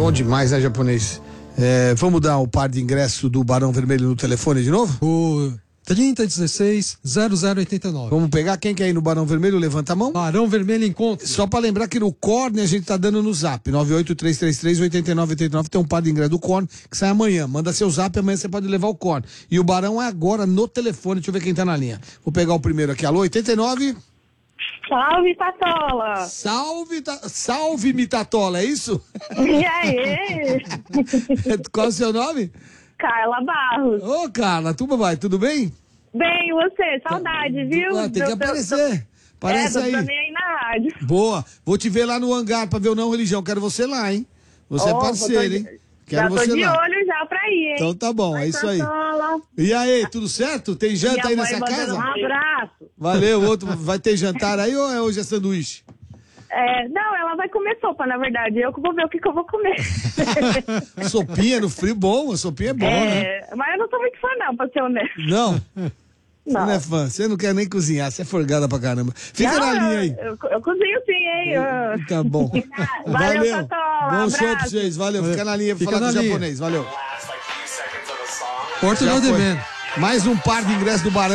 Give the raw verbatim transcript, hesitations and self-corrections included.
Bom demais, né, japonês? É, vamos dar o par de ingresso do Barão Vermelho no telefone de novo? O trinta dezesseis zero zero oitenta e nove. Vamos pegar quem quer ir no Barão Vermelho, levanta a mão. Barão Vermelho Encontro. Só pra lembrar que no Corne a gente tá dando no zap, nove oito três três três oito nove oito nove, tem um par de ingresso do Corne que sai amanhã, manda seu zap, amanhã você pode levar o Corne. E o Barão é agora no telefone, deixa eu ver quem tá na linha. Vou pegar o primeiro aqui, alô, oitenta e nove. Salve, Tatola! Salve, ta... salve, Mitatola, é isso? E aí? Qual é o seu nome? Carla Barros. Ô, Carla, tudo vai, tudo bem? Bem, e você? Saudade, viu? Ah, tem que Eu- aparecer. Aparece é, tô aí. também aí na rádio. Boa. Vou te ver lá no hangar pra ver o Não Religião. Quero você lá, hein? Você Ó, é parceiro, tô- hein? Quero já tô você de lá. olho já pra ir, hein? Então tá bom, Vai, é isso aí. Tatola. E aí, tudo certo? Tem janta Minha aí mãe nessa mandando casa? Um abraço. Valeu, outro. Vai ter jantar aí ou é hoje é sanduíche? É, não, ela vai comer sopa, na verdade. Eu que vou ver o que, que eu vou comer. Sopinha no frio, bom. A sopinha é bom, né? É, mas eu não sou muito fã, não, pra ser honesto. Não? Você Não. não é fã, você não quer nem cozinhar, você é forgada pra caramba. Fica Não, na linha aí. Eu, eu, eu cozinho sim, hein? Eu- Tá bom. Valeu, Tatola, Bom show pra abraço. vocês, valeu. Fica na linha pra Fica falar na com o linha. japonês, valeu. Portugal Já de foi. Man. Mais um par de ingressos do Barão.